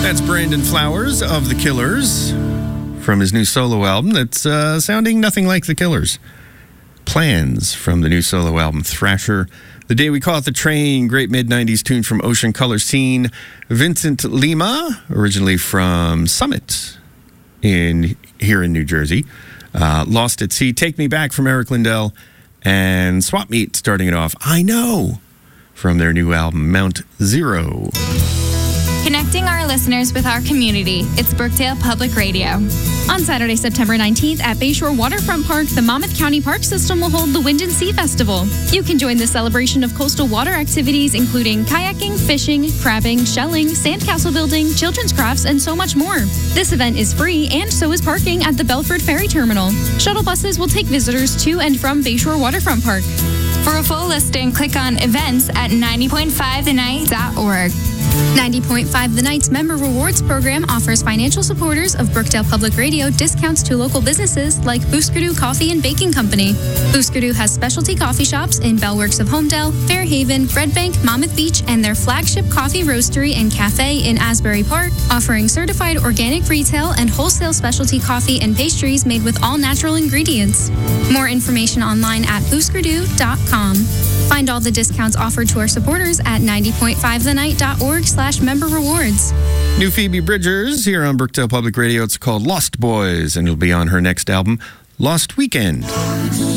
That's Brandon Flowers of The Killers from his new solo album that's sounding nothing like The Killers. Plans from the new solo album, Thrasher. The Day We Caught the Train, great mid-90s tune from Ocean Color Scene. Vincent Lima, originally from Summit here in New Jersey. Lost at Sea, Take Me Back from Eric Lindell. And Swap Meet starting it off, I Know, from their new album, Mount Zero. Connecting our listeners with our community, it's Brookdale Public Radio. On Saturday, September 19th at Bayshore Waterfront Park, the Monmouth County Park System will hold the Wind and Sea Festival. You can join the celebration of coastal water activities, including kayaking, fishing, crabbing, shelling, sandcastle building, children's crafts, and so much more. This event is free, and so is parking at the Belford Ferry Terminal. Shuttle buses will take visitors to and from Bayshore Waterfront Park. For a full listing, click on events at 90.5thenight.org. 90.5 The Night's Member Rewards Program offers financial supporters of Brookdale Public Radio discounts to local businesses like Booskadoo Coffee and Baking Company. Booskadoo has specialty coffee shops in Bellworks of Homedale, Fairhaven, Red Bank, Monmouth Beach, and their flagship coffee roastery and cafe in Asbury Park, offering certified organic retail and wholesale specialty coffee and pastries made with all natural ingredients. More information online at booskadoo.com. Find all the discounts offered to our supporters at 90.5thenight.org/member rewards. New Phoebe Bridgers here on Brookdale Public Radio. It's called Lost Boys, and it'll be on her next album, Lost Weekend.